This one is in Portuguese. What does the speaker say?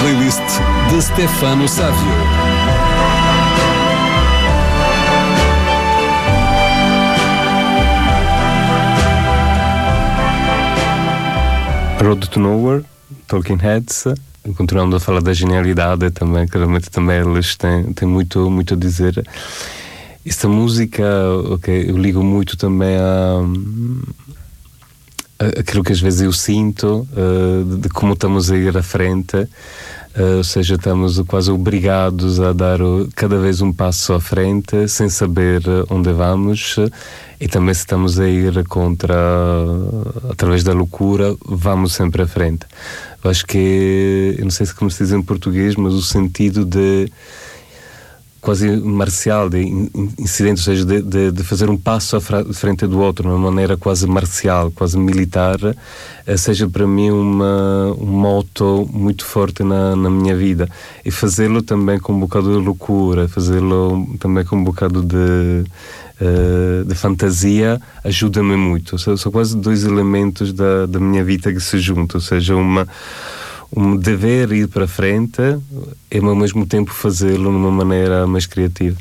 playlist de Stefano Savio. Road to Nowhere, Talking Heads, continuando a falar da genialidade também, claramente também eles têm muito a dizer. Esta música, okay, eu ligo muito também aquilo que às vezes eu sinto, de como estamos a ir à frente, ou seja, estamos quase obrigados a dar cada vez um passo à frente, sem saber onde vamos, e também se estamos a ir através da loucura, vamos sempre à frente. Eu acho que, eu não sei como se diz em português, mas o sentido de quase marcial, de incidente, ou seja, de fazer um passo à frente do outro, de uma maneira quase marcial, quase militar, seja para mim um moto muito forte na minha vida. E fazê-lo também com um bocado de loucura, fazê-lo também com um bocado de fantasia, ajuda-me muito. São quase dois elementos da minha vida que se juntam, ou seja, um dever ir para frente e ao mesmo tempo fazê-lo de uma maneira mais criativa.